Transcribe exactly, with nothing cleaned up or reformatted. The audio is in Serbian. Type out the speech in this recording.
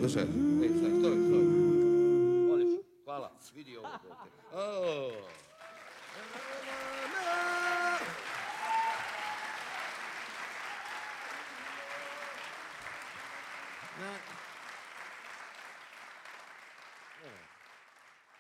Nataša, ej, staj, stoj, stoj. Voliš, hvala, vidi ovo dete. O. Na,